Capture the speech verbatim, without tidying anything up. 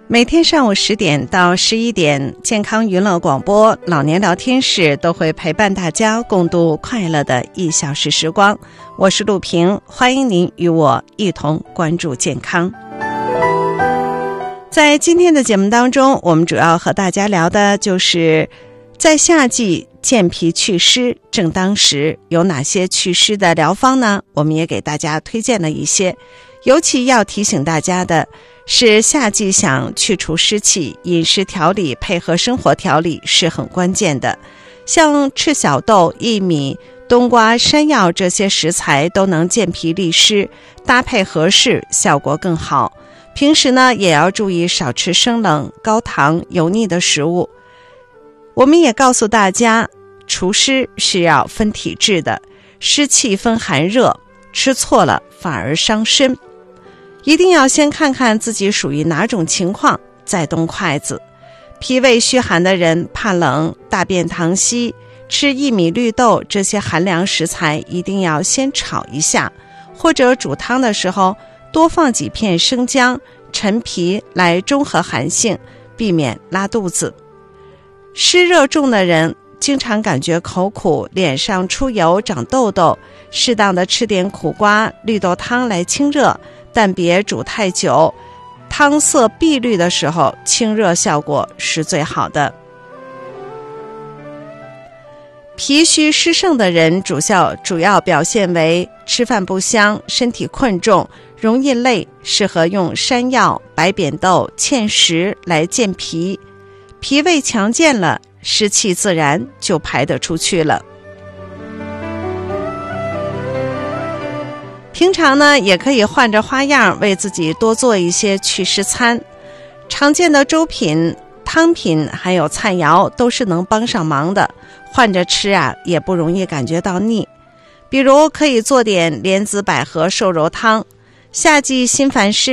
每天上午十点到十一点，健康娱乐广播老年聊天室都会陪伴大家共度快乐的一小时时光。我是陆平，欢迎您与我一同关注健康。在今天的节目当中，我们主要和大家聊的就是在夏季健脾祛湿正当时，有哪些祛湿的疗方呢？我们也给大家推荐了一些。尤其要提醒大家的是，夏季想去除湿气，饮食调理配合生活调理是很关键的。像赤小豆、薏米、冬瓜、山药这些食材都能健脾利湿，搭配合适，效果更好。平时呢，也要注意少吃生冷、高糖、油腻的食物。我们也告诉大家，除湿是要分体质的，湿气分寒热，吃错了反而伤身。一定要先看看自己属于哪种情况，再动筷子。脾胃虚寒的人怕冷，大便溏稀，吃薏米、绿豆这些寒凉食材一定要先炒一下，或者煮汤的时候多放几片生姜、陈皮来中和寒性，避免拉肚子。湿热重的人经常感觉口苦，脸上出油、长痘痘，适当的吃点苦瓜、绿豆汤来清热，但别煮太久，汤色碧绿的时候清热效果是最好的。脾虚湿盛的人主要主要表现为吃饭不香、身体困重、容易累，适合用山药、白扁豆、芡实来健脾。脾胃强健了，湿气自然就排得出去了。平常呢，也可以换着花样为自己多做一些祛湿餐。常见的粥品、汤品还有菜肴都是能帮上忙的，换着吃啊，也不容易感觉到腻。比如可以做点莲子百合瘦肉汤，夏季心烦失